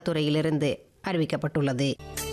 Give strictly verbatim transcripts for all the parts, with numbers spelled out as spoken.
துறையிலிருந்து அறிவிக்கப்பட்டுள்ளது.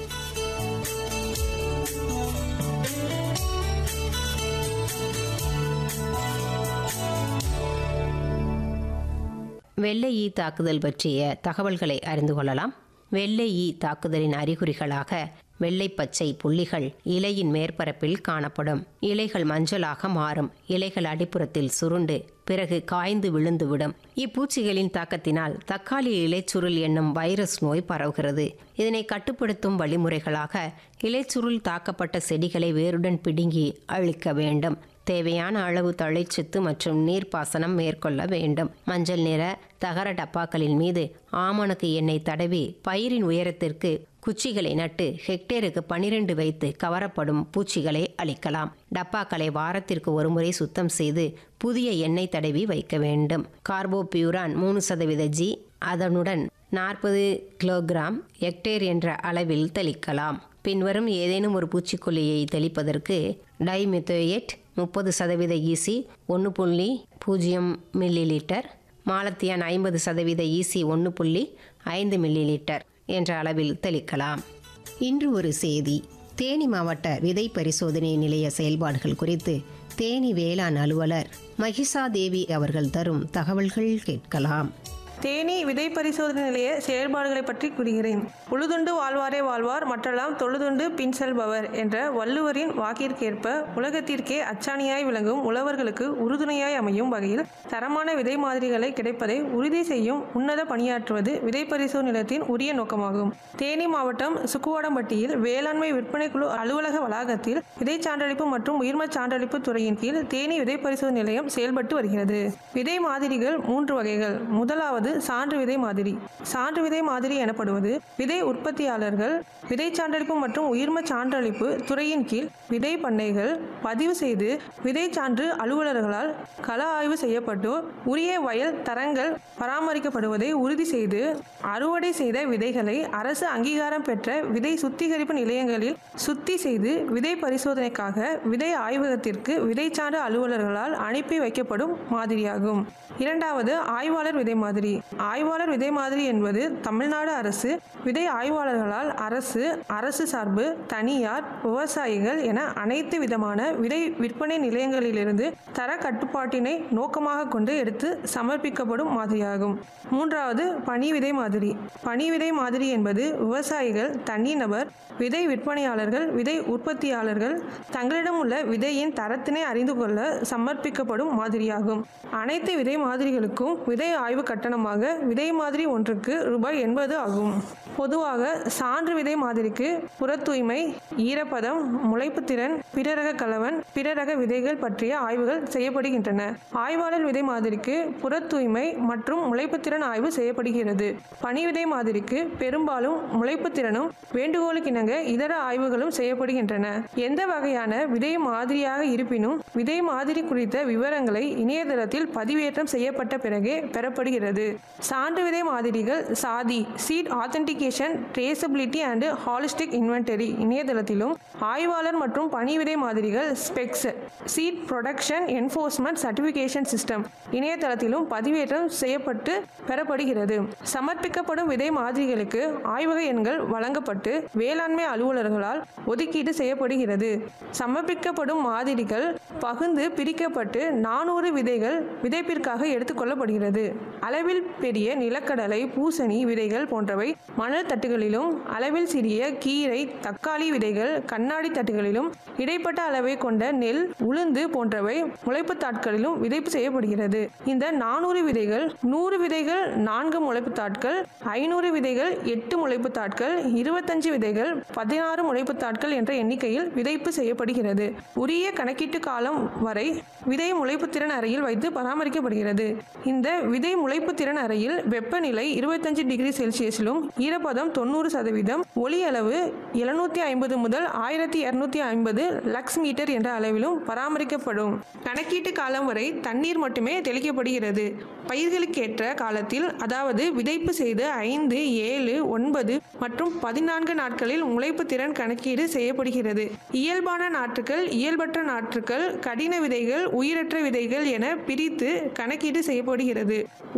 வெள்ளை ஈ தாக்குதல் பற்றிய தகவல்களை அறிந்து கொள்ளலாம். வெள்ளை ஈ தாக்குதலின் அறிகுறிகளாக வெள்ளை பச்சை புள்ளிகள் இலையின் மேற்பரப்பில் காணப்படும். இலைகள் மஞ்சளாக மாறும். இலைகள் அடிப்புறத்தில் சுருண்டு பிறகு காய்ந்து விழுந்துவிடும். இப்பூச்சிகளின் தாக்கத்தினால் தக்காளி இலைச்சுருள் என்னும் வைரஸ் நோய் பரவுகிறது. இதனை கட்டுப்படுத்தும் வழிமுறைகளாக இலைச்சுருள் தாக்கப்பட்ட செடிகளை வேருடன் பிடுங்கி அழிக்க வேண்டும். தேவையான அளவு தழைச்சத்து மற்றும் நீர்ப்பாசனம் மேற்கொள்ள வேண்டும். மஞ்சள் நிற தகர டப்பாக்களின் மீது ஆமணக்கு எண்ணெய் தடவி பயிரின் உயரத்திற்கு குச்சிகளை நட்டு ஹெக்டேருக்கு பனிரெண்டு வைத்து கவரப்படும் பூச்சிகளை அழிக்கலாம். டப்பாக்களை வாரத்திற்கு ஒருமுறை சுத்தம் செய்து புதிய எண்ணெய் தடவி வைக்க வேண்டும். கார்போபியூரான் மூணு சதவீத ஜி அதனுடன் நாற்பது கிலோகிராம் ஹெக்டேர் என்ற அளவில் தெளிக்கலாம். பின்வரும் ஏதேனும் ஒரு பூச்சிக்கொல்லியை தெளிப்பதற்கு டைமெத்தோயேட் முப்பது சதவீத ஈசி ஒன்று புள்ளி பூஜ்ஜியம் மில்லி லிட்டர், மாலத்தியான் ஐம்பது சதவீத ஈசி ஒன்று புள்ளி ஐந்து மில்லி லிட்டர் என்ற அளவில் தெளிக்கலாம். இன்று ஒரு செய்தி. தேனி மாவட்ட விதை பரிசோதனை நிலைய செயல்பாடுகள் குறித்து தேனி வேளாண் அலுவலர் மகிஷாதேவி அவர்கள் தரும் தகவல்கள் கேட்கலாம். தேனி விதை பரிசோதனை நிலைய செயல்பாடுகளை பற்றி கூறுகிறேன். உழுதுண்டு வாழ்வாரே வாழ்வார் மற்றெல்லாம் தொழுதுண்டு பின் செல்பவர் என்ற வள்ளுவரின் வாக்கிற்கேற்ப உலகத்திற்கே அச்சாணியாய் விளங்கும் உழவர்களுக்கு உறுதுணையாய் அமையும் வகையில் தரமான விதை மாதிரிகளை கிடைப்பதை உறுதி செய்யும் உன்னத பணியாற்றுவது விதை பரிசோதனை நிலையத்தின் உரிய நோக்கமாகும். தேனி மாவட்டம் சுக்குவாடம்பட்டியில் வேளாண்மை விற்பனை குழு அலுவலக வளாகத்தில் விதை சான்றளிப்பு மற்றும் உயிர்ம சான்றளிப்பு துறையின் கீழ் தேனி விதை பரிசோதனை நிலையம் செயல்பட்டு வருகிறது. விதை மாதிரிகள் மூன்று வகைகள். முதலாவது சான்று விதை மாதிரி. சான்று விதை மாதிரி எனப்படுவது விதை உற்பத்தியாளர்கள் விதை சான்றளிப்பு மற்றும் உயிர்ம சான்றளிப்பு துறையின் கீழ் விதை பண்ணைகள் பதிவு செய்து விதை சான்று அலுவலர்களால் கள ஆய்வு செய்யப்பட்டு உரிய வயல் தரங்கள் பராமரிக்கப்படுவதை உறுதி செய்து அறுவடை செய்த விதைகளை அரசு அங்கீகாரம் பெற்ற விதை சுத்திகரிப்பு நிலையங்களில் சுத்தி செய்து விதை பரிசோதனைக்காக விதை ஆய்வகத்திற்கு விதை சான்று அலுவலர்களால் அனுப்பி வைக்கப்படும் மாதிரியாகும். இரண்டாவது ஆய்வாளர் விதை மாதிரி. ஆய்வாளர் விதை மாதிரி என்பது தமிழ்நாடு அரசு விதை ஆய்வாளர்களால் அரசு அரசு சார்பு தனியார் விவசாயிகள் என அனைத்து விதமான விதை விற்பனை நிலையங்களிலிருந்து தர கட்டுப்பாட்டினை நோக்கமாக கொண்டு எடுத்து சமர்ப்பிக்கப்படும் மாதிரியாகும். மூன்றாவது பனி விதை மாதிரி. பனி விதை மாதிரி என்பது விவசாயிகள் தனிநபர் விதை விற்பனையாளர்கள் விதை உற்பத்தியாளர்கள் தங்களிடம் உள்ள விதையின் தரத்தினை அறிந்து கொள்ள சமர்ப்பிக்கப்படும் மாதிரியாகும். அனைத்து விதை மாதிரிகளுக்கும் விதை ஆய்வு கட்டணமாக விதை மாதிரி ஒன்றுக்கு ரூபாய் எண்பது ஆகும். பொதுவாக சான்று விதை மாதிரிக்கு புற தூய்மை, ஈரப்பதம், முளைப்பு திறன், பிறரக கலவன், பிறரக விதைகள் பற்றிய ஆய்வுகள் செய்யப்படுகின்றன. ஆய்வாளர் விதை மாதிரிக்கு புற தூய்மை மற்றும் முளைப்பு திறன் ஆய்வு செய்யப்படுகிறது. பனி விதை மாதிரிக்கு பெரும்பாலும் முளைப்பு திறனும் வேண்டுகோளுக்கிணங்க இதர ஆய்வுகளும் செய்யப்படுகின்றன. எந்த வகையான விதை மாதிரியாக இருப்பினும் விதை மாதிரி குறித்த விவரங்களை இணையதளத்தில் பதிவேற்றம் செய்யப்பட்ட பிறகே பெறப்படுகிறது. சான்று விதை மாதிரிகள் சாதி seat authentication traceability and holistic inventory இணையதளத்திலும் ஆய்வாளர் மற்றும் பனி விதை மாதிரிகள் specs seat production enforcement certification system இணையதளத்திலும் பதிவேற்றம் செய்யப்பட்டு பெறப்படுகிறது. சமர்ப்பிக்கப்படும் விதை மாதிரிகளுக்கு ஆய்வக எண்கள் வழங்கப்பட்டு வேளாண்மை அலுவலர்களால் ஒதுக்கீடு செய்யப்படுகிறது. சமர்ப்பிக்கப்படும் மாதிரிகள் பகுந்து பிரிக்கப்பட்டு நானூறு விதைகள் விதைப்பிற்காக எடுத்துக்கொள்ளப்படுகிறது. அளவில் பெரிய நிலக்கடலை பூசணி விதைகள் போன்றவை மணல் தட்டுகளிலும் அளவில் சிறிய கீரை தக்காளி விதைகள் கண்ணாடி தட்டுகளிலும் இடைப்பட்ட அளவை கொண்ட நெல் உளுந்து போன்றவை முளைப்பு தாட்களிலும் விதைப்பு செய்யப்படுகிறது. இந்த நானூறு விதைகள் நூறு விதைகள் நான்கு முளைப்பு தாட்கள் ஐநூறு விதைகள் எட்டு முளைப்பு தாட்கள் இருபத்தஞ்சு விதைகள் பதினாறு முளைப்பு தாட்கள் என்ற எண்ணிக்கையில் விதைப்பு செய்யப்படுகிறது. உரிய கணக்கீட்டு காலம் வரை விதை முளைப்பு திறன் அறையில் வைத்து பராமரிக்கப்படுகிறது. இந்த விதை முளைப்பு திறன் அறையில் வெப்பநிலை இருபத்தஞ்சு டிகிரி செல்சியஸிலும் ஈரப்பதம் தொண்ணூறு சதவீதம் ஒளி அளவு எழுநூத்தி ஐம்பது முதல் ஆயிரத்தி இருநூத்தி ஐம்பது லக்ஸ் மீட்டர் என்ற அளவிலும் பராமரிக்கப்படும். கணக்கீட்டு காலம் வரை தண்ணீர் மட்டுமே தெளிக்கப்படுகிறது. பயிர்களுக்கேற்ற காலத்தில் அதாவது விதைப்பு செய்து ஐந்து ஏழு ஒன்பது மற்றும் பதினான்கு நாட்களில் முளைப்பு திறன் கணக்கீடு செய்யப்படுகிறது. இயல்பான நாற்றுகள் இயல்பற்ற நாற்றுகள் கடின விதைகள் உயிரற்ற விதைகள் என பிரித்து கணக்கீடு செய்யப்படுகிறது. உரிய முளை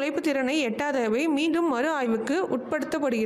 உழைப்பு திறனை எட்டாதவை மீண்டும் மறு ஆய்வுக்கு உட்படுத்தப்படுகிறது.